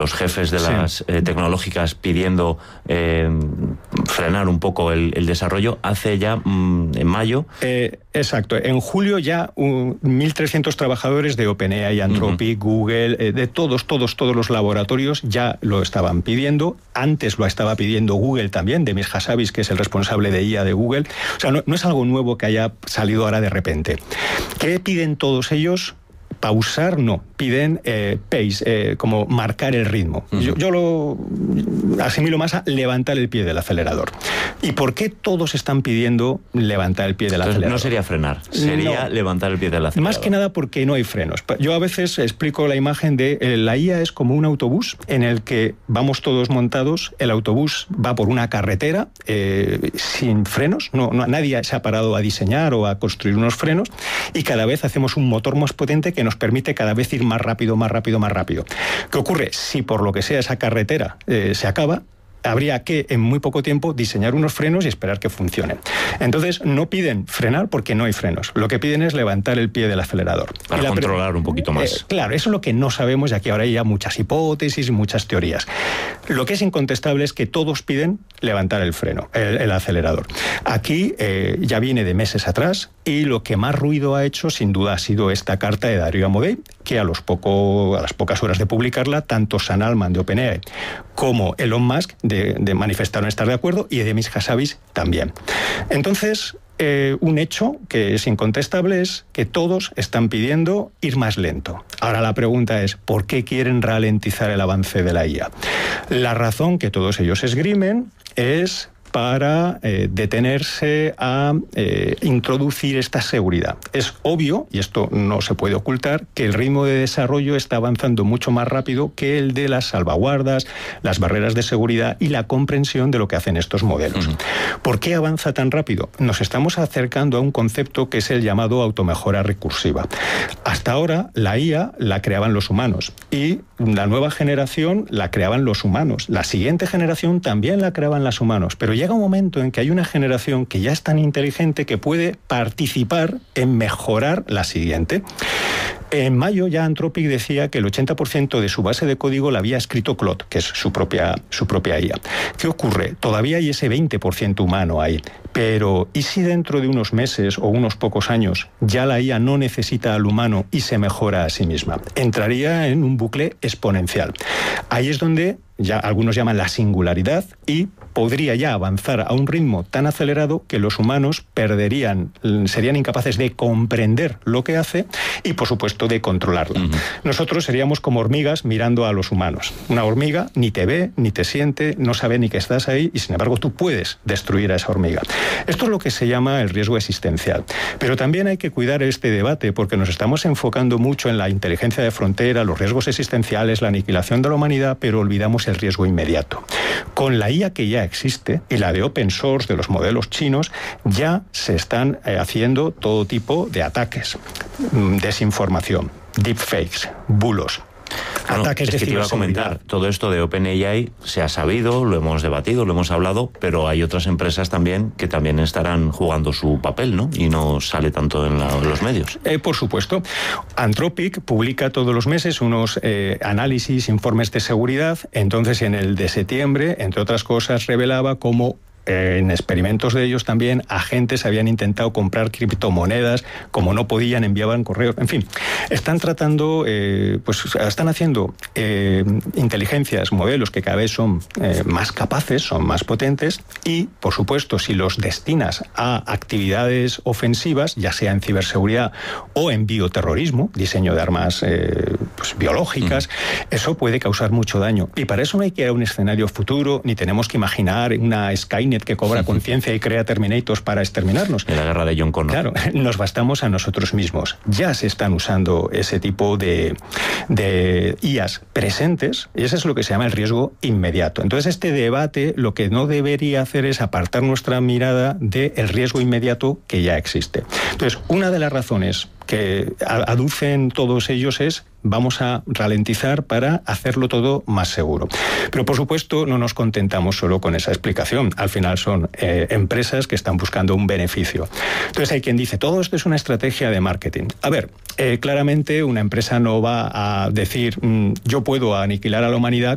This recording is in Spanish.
los jefes de las tecnológicas pidiendo frenar un poco el desarrollo hace ya en mayo. Exacto. En julio ya 1.300 trabajadores de OpenAI, Anthropic, Google, de todos los laboratorios ya lo estaban pidiendo. Antes lo estaba pidiendo Google también, Demis Hassabis, que es el responsable de IA de Google. O sea, no es algo nuevo que haya salido ahora de repente. ¿Qué piden todos ellos? Pausar no, piden pace, como marcar el ritmo. Yo lo asimilo más a levantar el pie del acelerador. ¿Y por qué todos están pidiendo levantar el pie del acelerador? No sería frenar, sería levantar el pie del acelerador. Más que nada porque no hay frenos. Yo a veces explico la imagen de la IA es como un autobús en el que vamos todos montados, el autobús va por una carretera sin frenos, nadie se ha parado a diseñar o a construir unos frenos, y cada vez hacemos un motor más potente que nos permite cada vez ir más rápido, más rápido, más rápido. ¿Qué ocurre? Si por lo que sea esa carretera se acaba, habría que en muy poco tiempo diseñar unos frenos y esperar que funcionen. Entonces no piden frenar porque no hay frenos. Lo que piden es levantar el pie del acelerador. Para controlar un poquito más. Claro, eso es lo que no sabemos, y aquí ahora hay ya muchas hipótesis y muchas teorías. Lo que es incontestable es que todos piden levantar el freno, el acelerador. Aquí ya viene de meses atrás, y lo que más ruido ha hecho sin duda ha sido esta carta de Darío Amodei, que a las pocas horas de publicarla, tanto Sam Altman de OpenAI como Elon Musk manifestaron estar de acuerdo, y Demis Hassabis también. Entonces, un hecho que es incontestable es que todos están pidiendo ir más lento. Ahora la pregunta es, ¿por qué quieren ralentizar el avance de la IA? La razón que todos ellos esgrimen es para detenerse a introducir esta seguridad. Es obvio, y esto no se puede ocultar, que el ritmo de desarrollo está avanzando mucho más rápido que el de las salvaguardas, las barreras de seguridad y la comprensión de lo que hacen estos modelos. ¿Por qué avanza tan rápido? Nos estamos acercando a un concepto que es el llamado automejora recursiva. Hasta ahora la IA la creaban los humanos, y la nueva generación la creaban los humanos. La siguiente generación también la creaban los humanos, pero llega un momento en que hay una generación que ya es tan inteligente que puede participar en mejorar la siguiente. En mayo ya Anthropic decía que el 80% de su base de código la había escrito Claude, que es su propia IA. ¿Qué ocurre? Todavía hay ese 20% humano ahí. Pero, ¿y si dentro de unos meses o unos pocos años ya la IA no necesita al humano y se mejora a sí misma? Entraría en un bucle exponencial. Ahí es donde ya algunos llaman la singularidad, y podría ya avanzar a un ritmo tan acelerado que los humanos serían incapaces de comprender lo que hace y, por supuesto, de controlarla. Nosotros seríamos como hormigas mirando a los humanos. Una hormiga ni te ve, ni te siente, no sabe ni que estás ahí, y sin embargo tú puedes destruir a esa hormiga. Esto es lo que se llama el riesgo existencial. Pero también hay que cuidar este debate, porque nos estamos enfocando mucho en la inteligencia de frontera, los riesgos existenciales, la aniquilación de la humanidad, pero olvidamos el riesgo inmediato. Con la IA que ya existe, y la de open source de los modelos chinos, ya se están haciendo todo tipo de ataques, desinformación, deepfakes, bulos. Ataques es que te iba a comentar, todo esto de OpenAI se ha sabido, lo hemos debatido, lo hemos hablado, pero hay otras empresas también que también estarán jugando su papel, ¿no? Y no sale tanto en los medios. Por supuesto. Anthropic publica todos los meses unos análisis, informes de seguridad. Entonces, en el de septiembre, entre otras cosas, revelaba cómo en experimentos de ellos también agentes habían intentado comprar criptomonedas, como no podían, enviaban correos, en fin. Están tratando, están haciendo inteligencias, modelos que cada vez son más capaces, son más potentes, y, por supuesto, si los destinas a actividades ofensivas, ya sea en ciberseguridad o en bioterrorismo, diseño de armas biológicas, eso puede causar mucho daño. Y para eso no hay que ir a un escenario futuro, ni tenemos que imaginar una Skynet que cobra conciencia y crea Terminators para exterminarnos. En la guerra de John Connor. Claro, nos bastamos a nosotros mismos. Ya se están usando ese tipo de IAs presentes, y ese es lo que se llama el riesgo inmediato. Entonces, este debate lo que no debería hacer es apartar nuestra mirada del riesgo inmediato que ya existe. Entonces, una de las razones que aducen todos ellos es: vamos a ralentizar para hacerlo todo más seguro. Pero, por supuesto, no nos contentamos solo con esa explicación. Al final son empresas que están buscando un beneficio. Entonces hay quien dice, todo esto es una estrategia de marketing. A ver, claramente una empresa no va a decir, yo puedo aniquilar a la humanidad